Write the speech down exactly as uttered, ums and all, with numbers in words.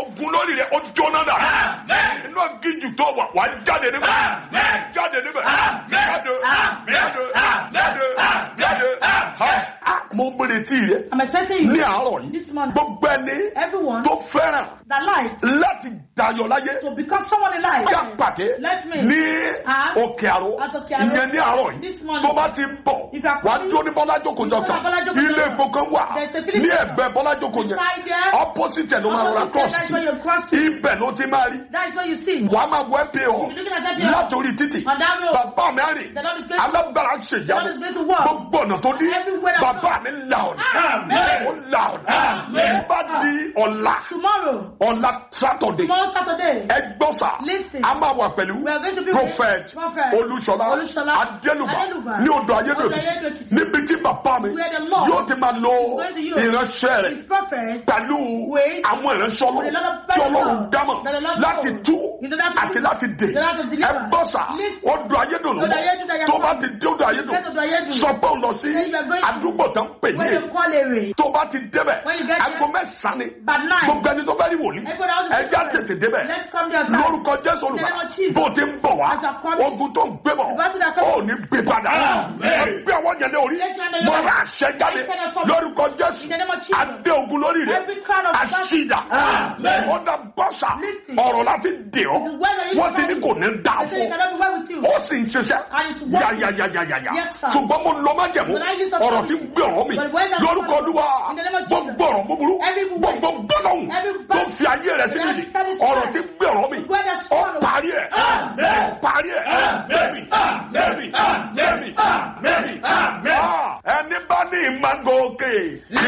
ogun lórí rẹ̀ ó jóná dà. Inú agíjù tó wà wá jáde níbẹ̀. Jáde níbẹ̀. Jáde. Jáde. Jáde. Jáde. Mo retí rẹ̀. I'm expecting you. Ní àárọ̀ yìí. This morning. Gbogbo ẹni Everyone tó fẹ́ràn that life láti dayọ̀ láyé. to become someone in life. Yá pàdé Let me. ní At- Òkè Àró. at Òkè Àró. Ìyẹn ní àárọ̀ This yìí. morning. Tó bá ti ń bọ̀, If you are wà á coming- dúró ní Bọ́lájókòó junction. Bọ́lá Jókòó Ilé junction. epo kan wà There's a filling ní station. ẹ̀gbẹ́ Bọ́lájókòó yẹn. Beside there. Opposite ẹ̀ ló máa rọra Opposite cross there, that's sí. where you cross to. Ibẹ̀ ló ti máa rí. That is what you see. Wà á máa wọ ẹ́ pé ọ̀ You're looking at that there. látòrí títì. On that road. Bàbá mi á rìn. The Lord is going to- Alágbára ń The Lord is ṣèyàwó. going to work. Gbogbo ọ̀nà tó dí. Everywhere I Bàbá go. mi là ọ̀nà. Amen. Ó là ọ̀nà. Amen. Bá di ọ̀la. Tomorrow, Ọ̀la Sátọ̀dé. tomorrow Saturday, Ẹ gbọ́ sà. Listen. A máa wà pẹ̀lú we are going to be Prophet with Prophet Olúṣọlá Olúṣọlá Adélùbá Adélùbá ní odò ayédèkìtì Odò Ayédèkìtì. níbi tí bàbá mi Where the Lord yóò ti máa lo is going to use ìránṣẹ́ rẹ̀ his prophet pẹ̀lú with àwọn ìránṣẹ́ with a lot Ọlọ́run of tí Ọlọ́run people dámọ̀ that the Lord láti knows. tú In order to àti do- láti dè. in order to deliver. Ẹ gbọ́ sà, Listen. odò ayédèkìtì Odò Ayédèkìtì tó bá ti dé odò Get to ayédèkìtì Odò Ayédèkìtì. sọ pé ó lọ sí Then you are going to- àdúgbò tó ń pè ní when èyí you call Ere, tó bá ti débẹ̀ When you get there, aago mẹ́sàn-án ni but nine, gbogbo ẹni tó fẹ́ rí wòlíì everybody else is ẹja different. tètè débẹ̀ Let's come there. time. lórúkọ Jésù In the name Olùgbàlà of Jesus. bó ti ń bọ̀ wá As you are coming, ogun tó ń gbé bọ̀ the battle that comes- ó ní gbé padà Amen. gbé àwọn yẹn lé orí Yes, you are the mo Lord. rà àṣẹ jáde I said I saw- lórúkọ Jésù In the name of Jesus. adé ogun lórí rẹ Every kind of àṣìdà Amen. ọ̀dà bọ́sà Listen. ọ̀rọ̀ la fi dè ọ́ It is well that you wọ́n ti ní find- kò ní dà I said it fún cannot be well with you. ó sì ń ṣiṣẹ́ And it's working. yáyáyáyáyá Yes, sir. ṣùgbọ́n mo lọ má jẹ̀mú But I use ọ̀rọ̀ authority. tí ń gbé ọ̀rọ̀ mi But when that lórúkọ comes- Olúwa In the name of Jesus. gbogbo ọ̀rọ̀ búburú Every word. gbogbo gbọ́dọ̀hún Every tó bad- fi ayé rẹ̀ síbi Every yìí satisfied. ọ̀rọ̀ tí ń gbé ọ̀rọ̀ mi When that's ó swallowed. parí ẹ̀ Amen. ó parí ẹ̀ lẹ́mì lẹ́mì lẹ́mì lẹ́mì ẹni bá ní ìmọ̀ gòkè.